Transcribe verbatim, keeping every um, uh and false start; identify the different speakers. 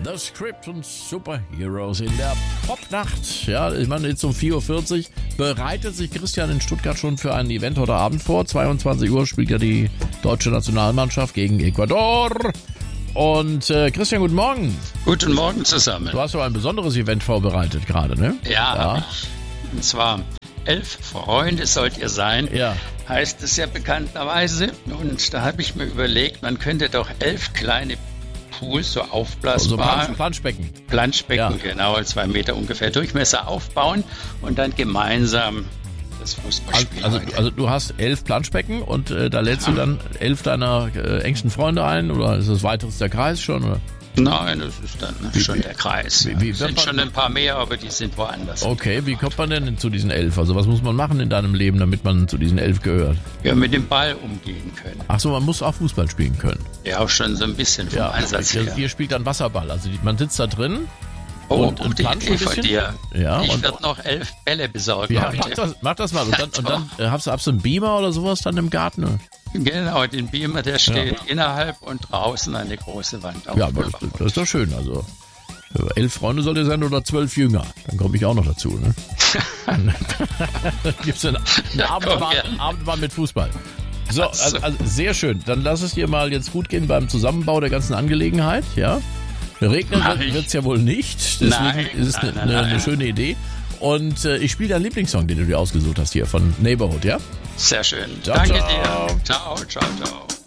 Speaker 1: The Script und Superheroes in der Popnacht. Ja, ich meine, jetzt um vier Uhr vierzig bereitet sich Christian in Stuttgart schon für ein Event heute Abend vor. zweiundzwanzig Uhr spielt ja die deutsche Nationalmannschaft gegen Ecuador. Und äh, Christian, guten Morgen.
Speaker 2: Guten Morgen zusammen.
Speaker 1: Du hast doch ein besonderes Event vorbereitet gerade, ne?
Speaker 2: Ja, ja. Und zwar elf Freunde sollt ihr sein,
Speaker 1: ja.
Speaker 2: Heißt es ja bekannterweise. Und da habe ich mir überlegt, man könnte doch elf kleine Pools, so aufblasbar.
Speaker 1: So Planschbecken.
Speaker 2: Planschbecken, ja. Genau, zwei Meter ungefähr Durchmesser aufbauen und dann gemeinsam das Fußballspiel.
Speaker 1: Also, also, also du hast elf Planschbecken und äh, da lädst ja. du dann elf deiner äh, engsten Freunde ein oder ist das weiteres der Kreis schon? Oder?
Speaker 2: Nein, das ist dann wie, schon der Kreis.
Speaker 1: Wie, wie
Speaker 2: es sind schon ein paar mehr, aber die sind woanders.
Speaker 1: Okay, wie kommt man denn zu diesen elf? Also was muss man machen in deinem Leben, damit man zu diesen elf gehört?
Speaker 2: Ja, mit dem Ball umgehen können.
Speaker 1: Ach so, man muss auch Fußball spielen können.
Speaker 2: Ja, auch schon so ein bisschen vom
Speaker 1: ja,
Speaker 2: Einsatz
Speaker 1: ihr,
Speaker 2: her.
Speaker 1: Ihr spielt dann Wasserball, also man sitzt da drin.
Speaker 2: Oh,
Speaker 1: und,
Speaker 2: gute
Speaker 1: und
Speaker 2: Idee von dir.
Speaker 1: Ja,
Speaker 2: ich
Speaker 1: und,
Speaker 2: werde noch elf Bälle besorgen
Speaker 1: ja,
Speaker 2: heute.
Speaker 1: Mach das, mach das mal. Und dann, und dann äh, hast, du, hast du einen Beamer oder sowas dann im Garten? Oder?
Speaker 2: Genau, den Beamer, der steht
Speaker 1: ja.
Speaker 2: innerhalb und draußen eine große Wand.
Speaker 1: Ja, aber das, das ist doch schön. Also elf Freunde soll ihr sein oder zwölf Jünger. Dann komme ich auch noch dazu. Ne? Dann gibt es einen, einen Abendbahn, Abendbahn mit Fußball. So, also, also sehr schön. Dann lass es dir mal jetzt gut gehen beim Zusammenbau der ganzen Angelegenheit. Ja, regnen wird es ja wohl nicht. Deswegen
Speaker 2: nein,
Speaker 1: ist es
Speaker 2: nein,
Speaker 1: eine,
Speaker 2: nein,
Speaker 1: eine
Speaker 2: nein.
Speaker 1: schöne Idee. Und äh, ich spiele deinen Lieblingssong, den du dir ausgesucht hast hier von Neighborhood, ja?
Speaker 2: Sehr schön.
Speaker 1: Ciao,
Speaker 2: Danke
Speaker 1: ciao.
Speaker 2: dir. Ciao, ciao, ciao.